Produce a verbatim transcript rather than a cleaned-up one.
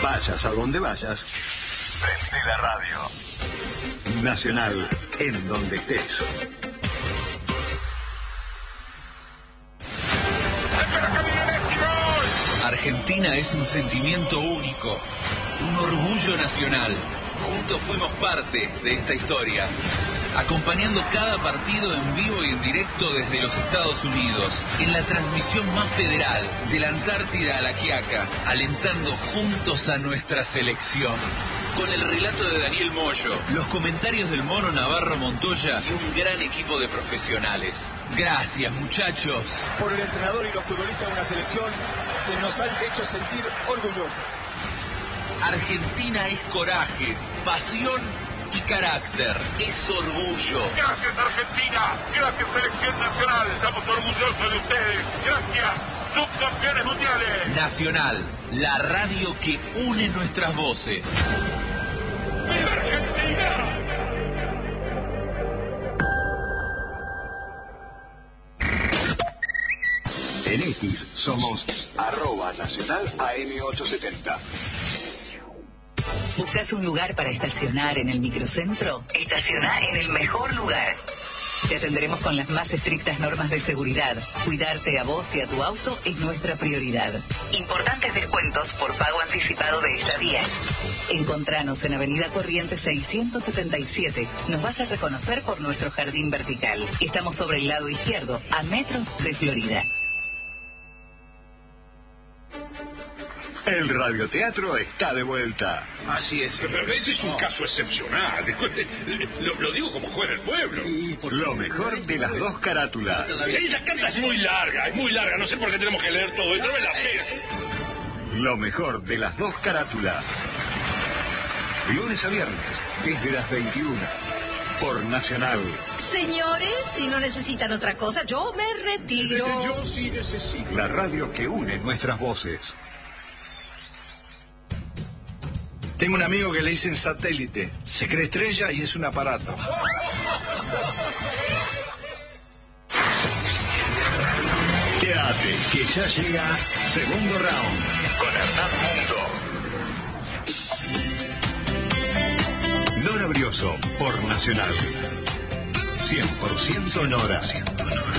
Vayas a donde vayas, prende la radio. Nacional, en donde estés. Argentina es un sentimiento único, un orgullo nacional. Juntos fuimos parte de esta historia, acompañando cada partido en vivo y en directo desde los Estados Unidos, en la transmisión más federal, de la Antártida a la Quiaca, alentando juntos a nuestra selección. Con el relato de Daniel Moyo, los comentarios del Mono Navarro Montoya y un gran equipo de profesionales. Gracias, muchachos. Por el entrenador y los futbolistas de una selección que nos han hecho sentir orgullosos. Argentina es coraje, pasión y carácter. Es orgullo. Gracias, Argentina. Gracias, Selección Nacional. Estamos orgullosos de ustedes. Gracias, subcampeones mundiales. Nacional, la radio que une nuestras voces. ¡Viva Argentina! En X somos arroba nacional A M ochocientos setenta. ¿Buscas un lugar para estacionar en el microcentro? Estaciona en el mejor lugar. Te atenderemos con las más estrictas normas de seguridad. Cuidarte a vos y a tu auto es nuestra prioridad. Importantes descuentos por pago anticipado de estadías. Encontranos en Avenida Corrientes seiscientos setenta y siete. Nos vas a reconocer por nuestro jardín vertical. Estamos sobre el lado izquierdo, a metros de Florida. El radioteatro está de vuelta. Así es. Pero ese es un caso excepcional. Lo, lo digo como juez del pueblo. Lo mejor de las dos carátulas. Esta carta es muy larga, es muy larga. No sé por qué tenemos que leer todo. Entrame la pena. Lo mejor de las dos carátulas. Lunes a viernes, desde las veintiuna. Por Nacional. Señores, si no necesitan otra cosa, yo me retiro. Yo sí necesito. La radio que une nuestras voces. Tengo un amigo que le dicen satélite. Se cree estrella y es un aparato. Quédate, que ya llega segundo round con Hernán Mundo. Nora Brioso por Nacional. cien por ciento Nora.